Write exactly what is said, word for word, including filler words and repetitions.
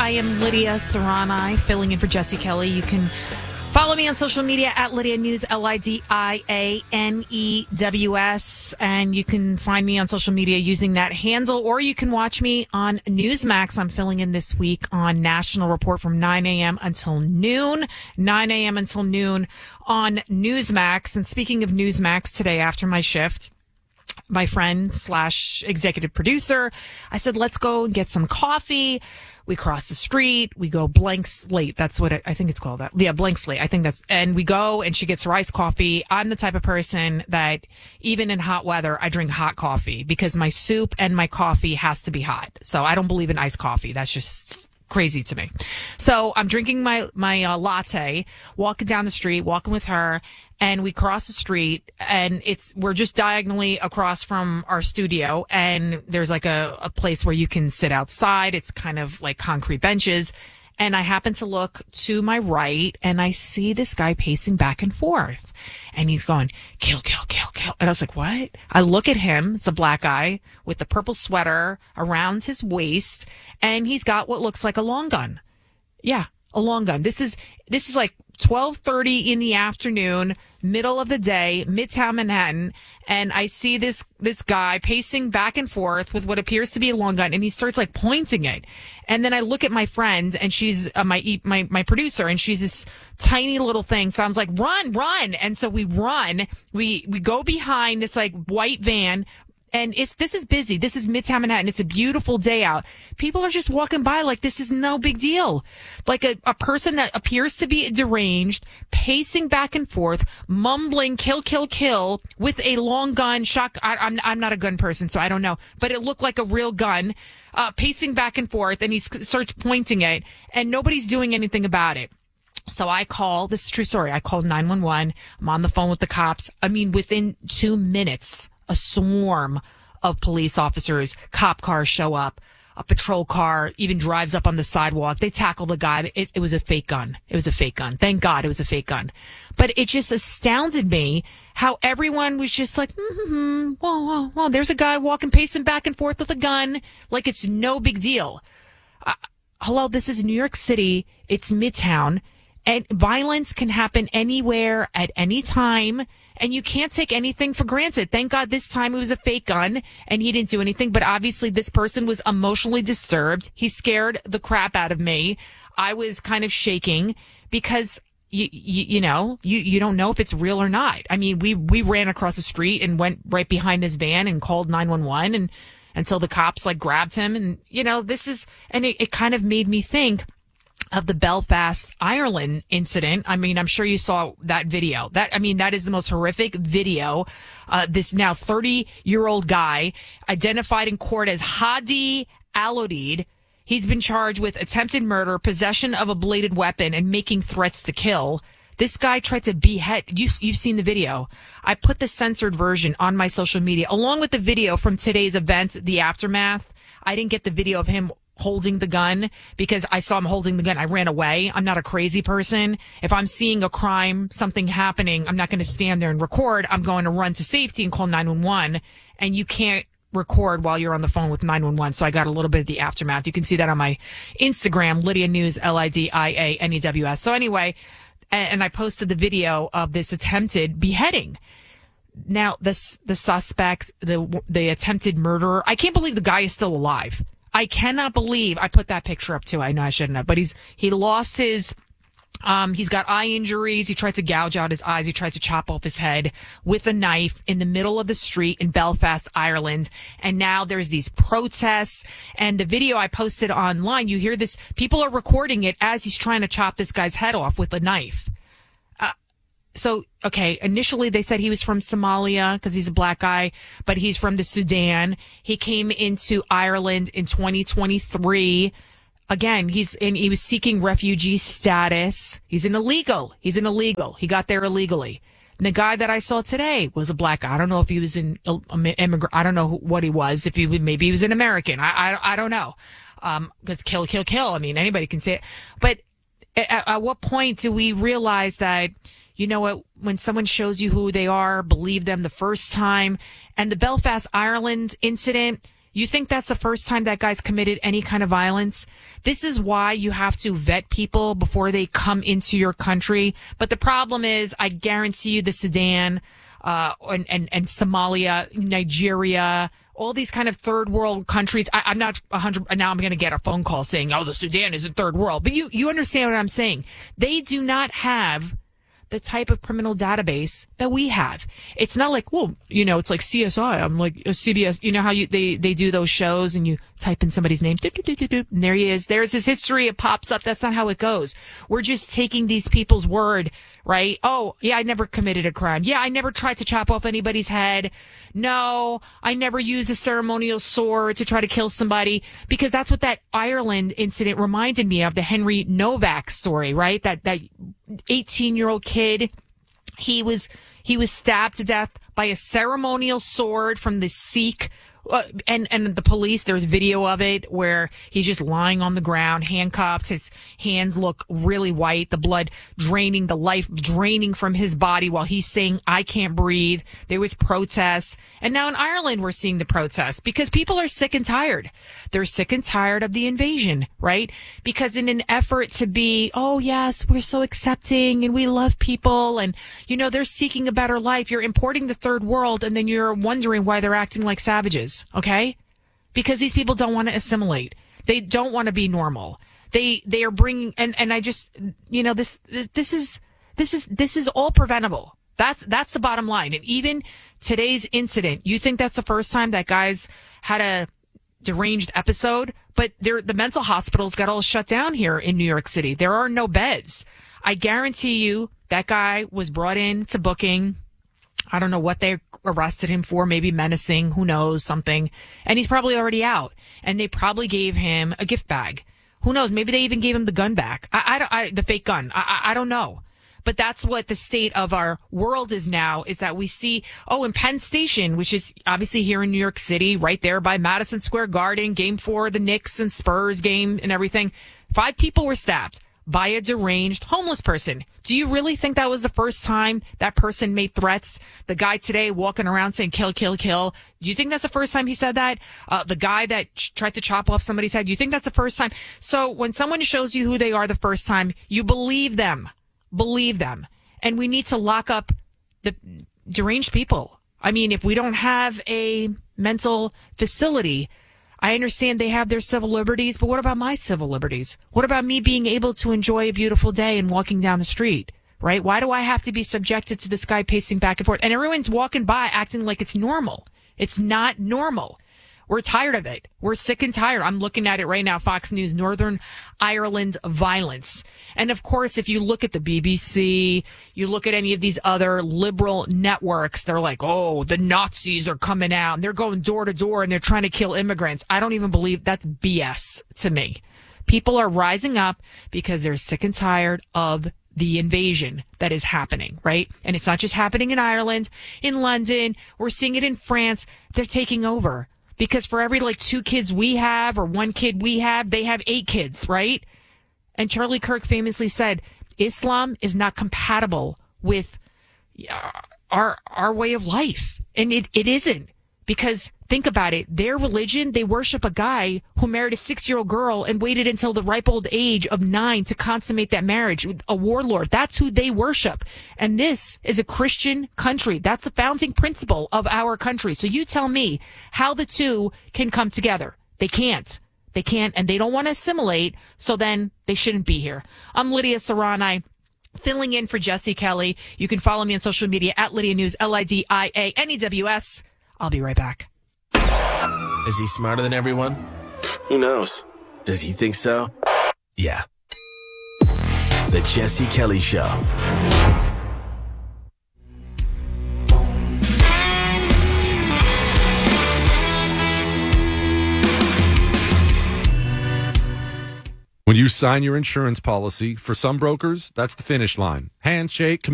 I am Lydia Serrani, filling in for Jesse Kelly. You can follow me on social media at Lydia News, L I D I A N E W S. And you can find me on social media using that handle, or you can watch me on Newsmax. I'm filling in this week on National Report from nine a.m. until noon, nine a.m. until noon on Newsmax. And speaking of Newsmax, today after my shift, my friend slash executive producer, I said, let's go and get some coffee. We cross the street. We go Blank Slate. That's what it, I think it's called. That yeah, Blank Slate. I think that's. And we go, and she gets her iced coffee. I'm the type of person that even in hot weather, I drink hot coffee because my soup and my coffee has to be hot. So I don't believe in iced coffee. That's just crazy to me. So I'm drinking my my uh, latte, walking down the street, walking with her. And we cross the street, and it's we're just diagonally across from our studio, and there's like a, a place where you can sit outside. It's kind of like concrete benches. And I happen to look to my right, and I see this guy pacing back and forth. And he's going, kill, kill, kill, kill. And I was like, what? I look at him. It's a black guy with the purple sweater around his waist, and he's got what looks like a long gun. Yeah, a long gun. This is this is like twelve thirty in the afternoon, middle of the day, Midtown Manhattan, and I see this this guy pacing back and forth with what appears to be a long gun, and he starts like pointing it. And then I look at my friend, and she's uh, my my my producer, and she's this tiny little thing. So I was like, run, run. And so we run. We we go behind this like white van. And it's this is busy. This is Midtown Manhattan. It's a beautiful day out. People are just walking by like this is no big deal. Like a, a person that appears to be deranged, pacing back and forth, mumbling "kill, kill, kill" with a long gun. Shock. I, I'm I'm not a gun person, so I don't know. But it looked like a real gun, uh, pacing back and forth, and he starts pointing it, and nobody's doing anything about it. So I call. This is a true story. I called nine one one. I'm on the phone with the cops. I mean, within two minutes. A swarm of police officers, cop cars show up, a patrol car even drives up on the sidewalk. They tackle the guy. It, it was a fake gun. It was a fake gun. Thank God it was a fake gun. But it just astounded me how everyone was just like, mm-hmm, whoa, whoa, whoa. There's a guy walking, pacing back and forth with a gun like it's no big deal. Uh, hello, this is New York City. It's Midtown. And violence can happen anywhere at any time. And you can't take anything for granted. Thank God this time it was a fake gun and he didn't do anything. But obviously this person was emotionally disturbed. He scared the crap out of me. I was kind of shaking because, you, you, you know, you, you don't know if it's real or not. I mean, we, we ran across the street and went right behind this van and called nine one one and until the cops like grabbed him. And, you know, this is, and it, it kind of made me think of the Belfast, Ireland incident. I mean, I'm sure you saw that video. That, I mean, that is the most horrific video. Uh, this now thirty-year-old guy identified in court as Hadi Alodid. He's been charged with attempted murder, possession of a bladed weapon, and making threats to kill. This guy tried to behead. You've, you've seen the video. I put the censored version on my social media, along with the video from today's event, the aftermath. I didn't get the video of him holding the gun because I saw him holding the gun. I ran away. I'm not a crazy person. If I'm seeing a crime, something happening, I'm not going to stand there and record. I'm going to run to safety and call nine one one. And you can't record while you're on the phone with nine one one. So I got a little bit of the aftermath. You can see that on my Instagram, Lydia News, L I D I A N E W S. So anyway, and I posted the video of this attempted beheading. Now, the, the suspect, the, the attempted murderer, I can't believe the guy is still alive. I cannot believe I put that picture up too. I know I shouldn't have, but he's, he lost his, um, he's got eye injuries. He tried to gouge out his eyes. He tried to chop off his head with a knife in the middle of the street in Belfast, Ireland. And now there's these protests and the video I posted online. You hear this, people are recording it as he's trying to chop this guy's head off with a knife. So, okay, initially they said he was from Somalia because he's a black guy, but he's from the Sudan. He came into Ireland in twenty twenty-three. Again, he's in, he was seeking refugee status. He's an illegal. He's an illegal. He got there illegally. And the guy that I saw today was a black guy. I don't know if he was an immigrant. I don't know who, what he was. If he maybe he was an American. I I, I don't know. Um, because kill, kill, kill. I mean, anybody can say it. But at, at what point do we realize that, you know what, when someone shows you who they are, believe them the first time? And the Belfast, Ireland incident, You think that's the first time that guy's committed any kind of violence? This is why you have to vet people before they come into your country. But the problem is, I guarantee you the Sudan, uh, and, and, and Somalia, Nigeria, all these kind of third world countries. I, I'm not a hundred. Now I'm going to get a phone call saying, oh, the Sudan isn't third world. But you, you understand what I'm saying. They do not have the type of criminal database that we have. It's not like, well, you know, it's like C S I. I'm like a C B S. You know how you they, they do those shows and you type in somebody's name, doop, doop, doop, doop, doop, and there he is. There's his history. It pops up. That's not how it goes. We're just taking these people's word, right? Oh, yeah, I never committed a crime. Yeah, I never tried to chop off anybody's head. No, I never used a ceremonial sword to try to kill somebody, because that's what that Ireland incident reminded me of, the Henry Novak story, right? That that eighteen-year-old kid, he was he was stabbed to death by a ceremonial sword from the Sikh. Uh, and, and the police, there's video of it where he's just lying on the ground, handcuffed. His hands look really white, the blood draining, the life draining from his body while he's saying, I can't breathe. There was protests. And now in Ireland, we're seeing the protests because people are sick and tired. They're sick and tired of the invasion, right? Because in an effort to be, oh, yes, we're so accepting and we love people and, you know, they're seeking a better life. You're importing the third world and then you're wondering why they're acting like savages. Okay? Because these people don't want to assimilate. They don't want to be normal. They they are bringing and and I just, you know, this this, this is this is this is all preventable. That's that's the bottom line. And even today's incident, you think that's the first time that guy's had a deranged episode, but they're, the mental hospitals got all shut down here in New York City. There are no beds. I guarantee you that guy was brought in to booking. I don't know what they arrested him for, maybe menacing, who knows, something. And he's probably already out. And they probably gave him a gift bag. Who knows? Maybe they even gave him the gun back. I, I, don't, I the fake gun. I, I, I don't know. But that's what the state of our world is now, is that we see, oh, in Penn Station, which is obviously here in New York City, right there by Madison Square Garden, game four, the Knicks and Spurs game and everything. Five people were stabbed by a deranged homeless person. Do you really think that was the first time that person made threats? The guy today walking around saying, kill, kill, kill. Do you think that's the first time he said that? Uh, the guy that ch- tried to chop off somebody's head, do you think that's the first time? So when someone shows you who they are the first time, you believe them. Believe them. And we need to lock up the deranged people. I mean, if we don't have a mental facility, I understand they have their civil liberties, but what about my civil liberties? What about me being able to enjoy a beautiful day and walking down the street, right? Why do I have to be subjected to this guy pacing back and forth? And everyone's walking by acting like it's normal. It's not normal. We're tired of it. We're sick and tired. I'm looking at it right now. Fox News, Northern Ireland violence. And of course, if you look at the B B C, you look at any of these other liberal networks, they're like, oh, the Nazis are coming out and they're going door to door and they're trying to kill immigrants. I don't even believe that's B S to me. People are rising up because they're sick and tired of the invasion that is happening, right? And it's not just happening in Ireland, in London. We're seeing it in France. They're taking over. Because for every like two kids we have or one kid we have, they have eight kids, right? And Charlie Kirk famously said, Islam is not compatible with our our way of life. And it, it isn't. Because think about it. Their religion, they worship a guy who married a six-year-old girl and waited until the ripe old age of nine to consummate that marriage with a warlord. That's who they worship. And this is a Christian country. That's the founding principle of our country. So you tell me how the two can come together. They can't. They can't, and they don't want to assimilate, so then they shouldn't be here. I'm Lydia Serrani, filling in for Jesse Kelly. You can follow me on social media at Lydia News, L I D I A N E W S. I'll be right back. Is he smarter than everyone? Who knows? Does he think so? Yeah. The Jesse Kelly Show. When you sign your insurance policy, for some brokers, that's the finish line. Handshake.